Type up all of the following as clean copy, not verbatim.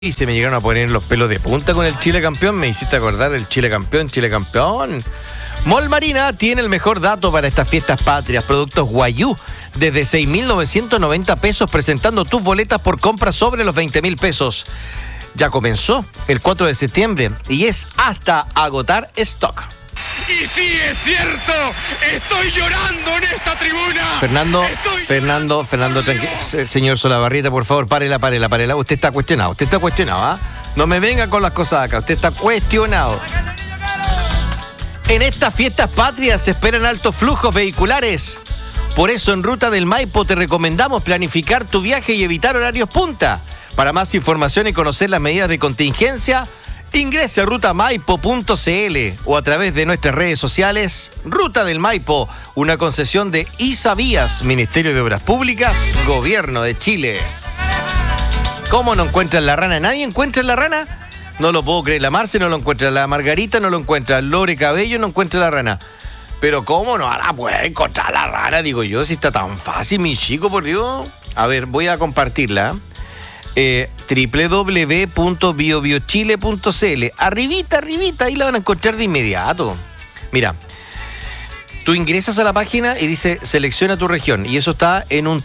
Y se me llegaron a poner los pelos de punta con el Chile campeón. Me hiciste acordar del Chile campeón, Chile campeón. Mall Marina tiene el mejor dato para estas fiestas patrias. Productos Guayú desde 6.990 pesos, presentando tus boletas por compra sobre los 20.000 pesos. Ya comenzó el 4 de septiembre y es hasta agotar stock. Y sí, es cierto, estoy llorando en esta tribuna. Fernando, tranquilo. Señor Solabarrieta, por favor, párela. Usted está cuestionado, ¿ah? No me venga con las cosas acá, usted está cuestionado. En estas fiestas patrias se esperan altos flujos vehiculares. Por eso en Ruta del Maipo te recomendamos planificar tu viaje y evitar horarios punta. Para más información y conocer las medidas de contingencia, ingrese a rutamaipo.cl o a través de nuestras redes sociales. Ruta del Maipo, una concesión de Isavías, Ministerio de Obras Públicas, Gobierno de Chile. ¿Cómo no encuentran la rana? ¿Nadie encuentra la rana? No lo puedo creer. La Marce no lo encuentra, la Margarita no lo encuentra, Lore Cabello no encuentra la rana. Pero ¿cómo no la puede encontrar la rana? Digo yo, si está tan fácil, mi chico, por Dios. A ver, voy a compartirla. www.biobiochile.cl. Arribita, ahí la van a encontrar de inmediato. Mira, tú ingresas a la página y dice selecciona tu región, y eso está en un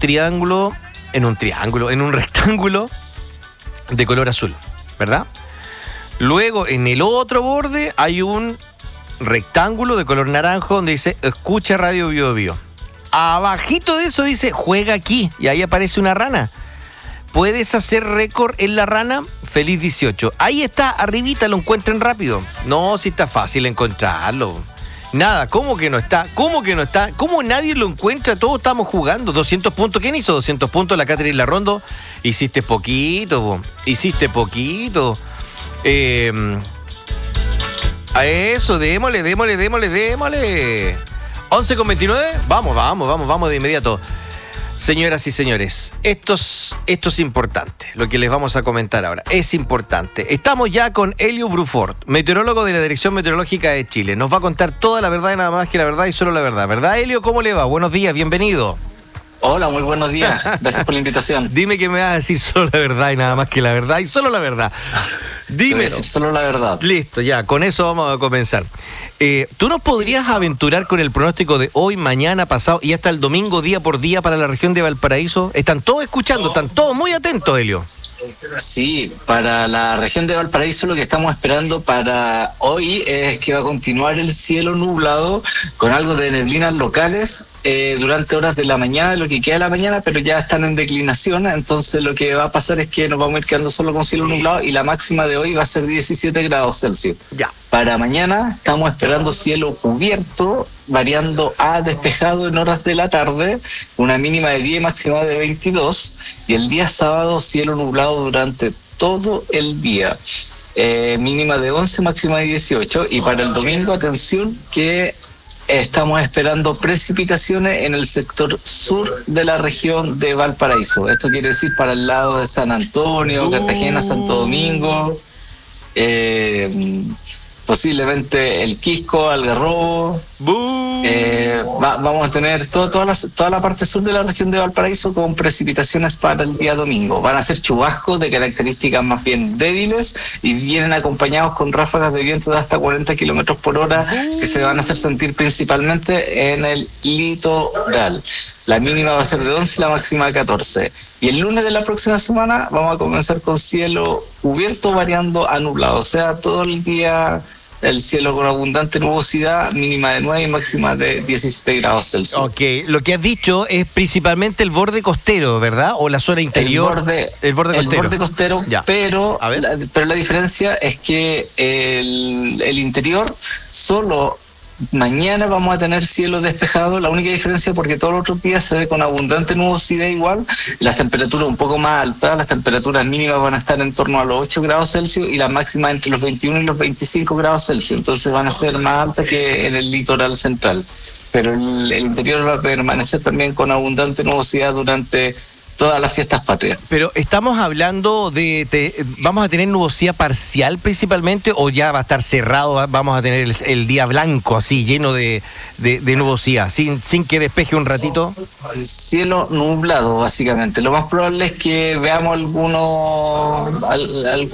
rectángulo de color azul, ¿verdad? Luego en el otro borde hay un rectángulo de color naranjo donde dice escucha Radio Bio Bio. Abajito de eso dice juega aquí, y ahí aparece una rana. ¿Puedes hacer récord en la rana? Feliz 18. Ahí está, arribita, lo encuentran rápido. No, si está fácil encontrarlo. Nada, ¿cómo que no está? ¿Cómo nadie lo encuentra? Todos estamos jugando. 200 puntos. ¿Quién hizo 200 puntos? La Catherine Larrondo. Hiciste poquito. A eso, démosle. 11:29. Vamos de inmediato. Señoras y señores, esto es importante, lo que les vamos a comentar ahora, es importante. Estamos ya con Helio Brufort, meteorólogo de la Dirección Meteorológica de Chile. Nos va a contar toda la verdad y nada más que la verdad y solo la verdad. ¿Verdad, Helio? ¿Cómo le va? Buenos días, bienvenido. Hola, muy buenos días. Gracias por la invitación. Dime que me vas a decir solo la verdad y nada más que la verdad y solo la verdad. Dime. Solo la verdad. Listo, ya, con eso vamos a comenzar. ¿Tú nos podrías aventurar con el pronóstico de hoy, mañana, pasado y hasta el domingo día por día para la región de Valparaíso? Están todos escuchando, están todos muy atentos, Helio. Sí, para la región de Valparaíso lo que estamos esperando para hoy es que va a continuar el cielo nublado con algo de neblinas locales durante horas de la mañana, lo que queda de la mañana, pero ya están en declinación. Entonces lo que va a pasar es que nos vamos a ir quedando solo con cielo nublado y la máxima de hoy va a ser 17 grados Celsius. Ya. Para mañana estamos esperando cielo cubierto, variando a despejado en horas de la tarde, una mínima de 10 y máxima de 22, y el día sábado cielo nublado durante todo el día, mínima de 11, máxima de 18, y para el domingo, atención, que estamos esperando precipitaciones en el sector sur de la región de Valparaíso. Esto quiere decir para el lado de San Antonio, Cartagena, Santo Domingo, posiblemente el Quisco, Algarrobo. Vamos a tener toda la parte sur de la región de Valparaíso con precipitaciones para el día domingo. Van a ser chubascos de características más bien débiles y vienen acompañados con ráfagas de viento de hasta 40 kilómetros por hora que se van a hacer sentir principalmente en el litoral. La mínima va a ser de 11 y la máxima de 14. Y el lunes de la próxima semana vamos a comenzar con cielo cubierto variando a nublado. O sea, todo el día el cielo con abundante nubosidad, mínima de 9 y máxima de 17 grados Celsius. Ok, lo que has dicho es principalmente el borde costero, ¿verdad? O la zona interior. El borde costero, ya. Pero la diferencia es que el interior solo. Mañana vamos a tener cielo despejado, la única diferencia porque todos los otros días se ve con abundante nubosidad igual, las temperaturas un poco más altas, las temperaturas mínimas van a estar en torno a los 8 grados Celsius y las máximas entre los 21 y los 25 grados Celsius, entonces van a ser más altas que en el litoral central, pero el interior va a permanecer también con abundante nubosidad durante todas las fiestas patrias. Pero estamos hablando ¿vamos a tener nubosidad parcial principalmente o ya va a estar cerrado, vamos a tener el día blanco así, lleno de nubosidad, sin que despeje un ratito? Cielo nublado, básicamente. Lo más probable es que veamos